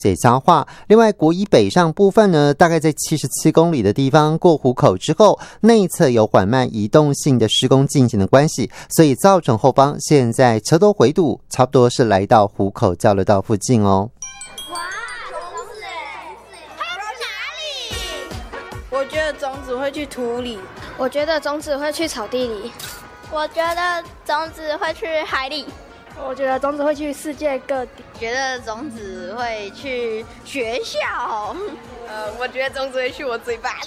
解消化。另外国一北上部分呢，大概在77公里的地方过湖口之后，内侧有缓慢移动性的施工进行的关系，所以造成后方现在车多回堵，差不多是来到湖口交流道附近哦。 哇，种子它要去哪里？ 我觉得种子会去土里， 我觉得种子会去草地里， 我觉得种子会去海里， 我觉得种子会去世界各地， 觉得种子会去学校， 我觉得种子会去我嘴巴里。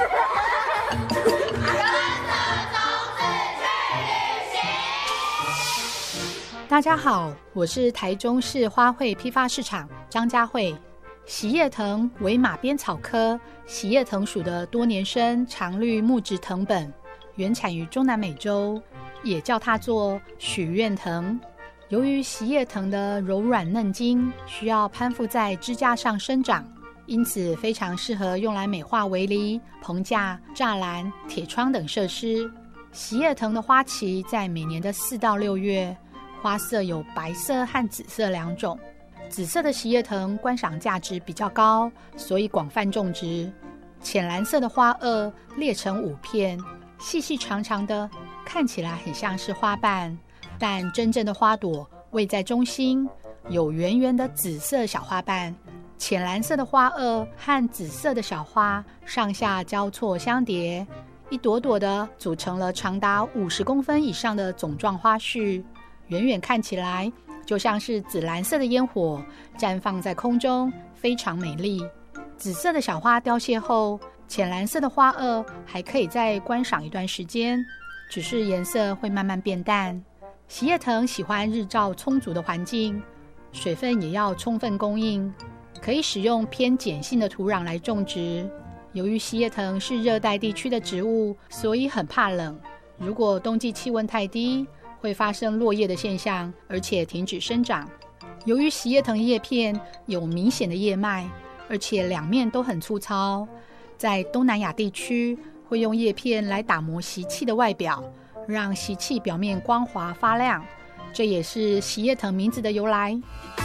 大家好，我是台中市花卉批发市场张佳慧。喜叶藤为马鞭草科喜叶藤属的多年生常绿木质藤本，原产于中南美洲，也叫它做许愿藤。由于喜叶藤的柔软嫩茎需要攀附在枝架上生长，因此非常适合用来美化围篱、棚架、栅栏、铁窗等设施。喜叶藤的花期在每年的4到6月，花色有白色和紫色两种。紫色的喜叶藤观赏价值比较高，所以广泛种植。浅蓝色的花萼裂成5片，细细长长的，看起来很像是花瓣，但真正的花朵位在中心，有圆圆的紫色小花瓣。浅蓝色的花萼和紫色的小花上下交错相叠，一朵朵的组成了长达50公分以上的总状花序，远远看起来就像是紫蓝色的烟火绽放在空中，非常美丽。紫色的小花凋谢后，浅蓝色的花萼还可以再观赏一段时间，只是颜色会慢慢变淡。喜叶藤喜欢日照充足的环境，水分也要充分供应，可以使用偏碱性的土壤来种植。由于喜叶藤是热带地区的植物，所以很怕冷，如果冬季气温太低，会发生落叶的现象，而且停止生长。由于喜叶藤叶片有明显的叶脉，而且两面都很粗糙，在东南亚地区会用叶片来打磨习器的外表，让习器表面光滑发亮，这也是喜叶藤名字的由来。